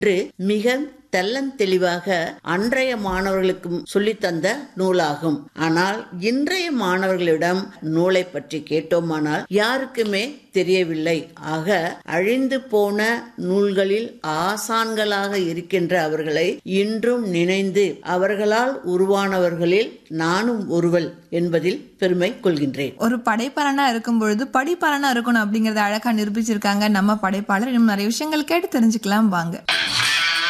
என்று மிக தெள்ளந்தெளிவாக அன்றைய மாணவர்களுக்கு சொல்லித்தந்த நூலாகும். ஆனால் இன்றைய மாணவர்களிடம் நூலை பற்றி கேட்டோமானால் யாருக்குமே தெரியவில்லை. ஆக அழிந்து போன நூல்களில் ஆசான்களாக இருக்கின்ற அவர்களை இன்றும் நினைந்து அவர்களால் உருவானவர்களில் நானும் ஒருவள் என்பதில் பெருமை கொள்கின்றேன். ஒரு படைப்பாளனா இருக்கும் பொழுது படிப்பாளனா இருக்கணும் அப்படிங்கறத அழகா நிரூபிச்சிருக்காங்க நம்ம படைப்பாளர். இன்னும் நிறைய விஷயங்கள் கேட்டு தெரிஞ்சுக்கலாம் வாங்க.